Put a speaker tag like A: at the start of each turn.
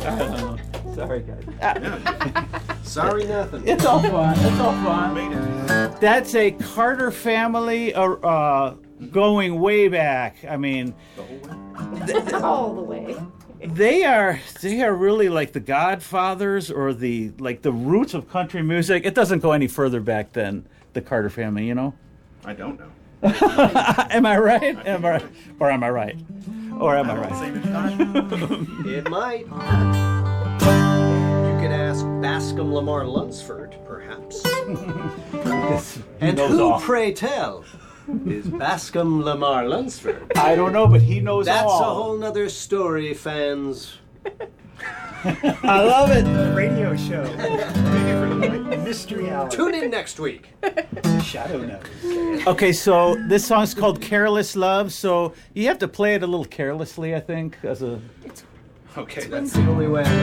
A: I don't know. Sorry, guys.
B: Sorry, nothing.
A: It's all fun. It's all fun.
C: Made it.
A: That's a Carter family going way back. I mean,
C: The whole way.
D: All the way.
A: they are really like the Godfathers or the roots of country music. It doesn't go any further back than the Carter family, you know?
C: I don't know.
A: Am I right? Am I right? Or am I right? Or am I right?
C: Same as Josh.
B: It might. You could ask Bascom Lamar Lunsford, perhaps.
A: He
B: And
A: knows
B: who,
A: all.
B: pray tell, is Bascom Lamar Lunsford?
A: I don't know, but he knows
B: That's
A: all.
B: a whole nother story, fans.
A: I love it.
E: Radio show. Mystery Hour.
B: Tune in next week.
E: Shadow knows.
A: Okay, so this song's called Careless Love, so you have to play it a little carelessly, I think, as a...
C: Okay,
B: That's the only way I know